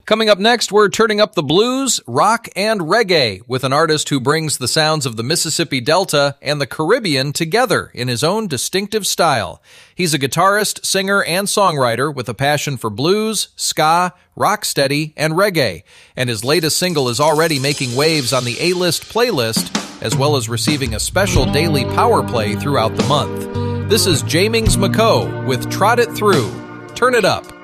Coming up next, we're turning up the blues, rock, and reggae with an artist who brings the sounds of the Mississippi Delta and the Caribbean together in his own distinctive style. He's a guitarist, singer, and songwriter with a passion for blues, ska, rocksteady, and reggae, and his latest single is already making waves on the A-List playlist, as well as receiving a special daily power play throughout the month. This is Jamings McCoe with Trot It Through. Turn it up.